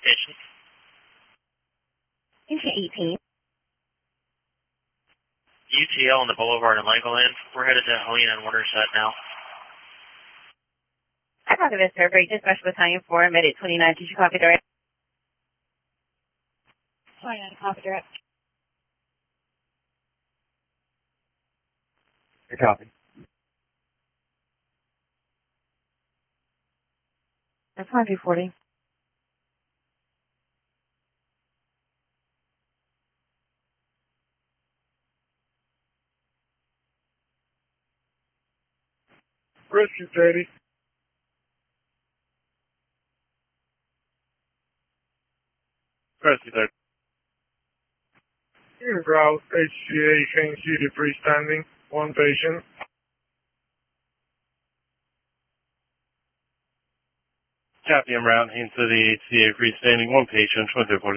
Station. Engine 18. UTL on the Boulevard in Legoland. We're headed to Helena and Winterset now. I copy this, sir. Break dispatch battalion 4, Medic 29. Did you copy direct? 29, copy direct. I copy. That's 140. Rescue 30. Rescue 30. Unit route HCA Haines City freestanding. One patient. Copy, I'm route Haines City HCA freestanding. One patient. 2340.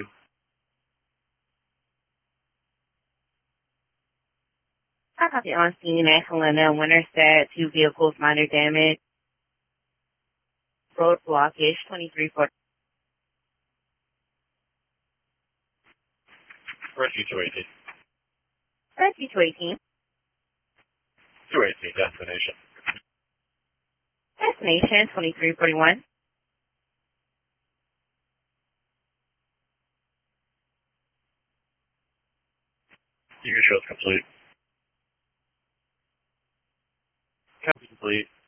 I copy on scene at Helena and Winterset. 2 vehicles minor damage. Road blockage 2340. Rescue 218. Rescue 218. 218, destination. Destination 2341. You can show it's complete. Copy complete.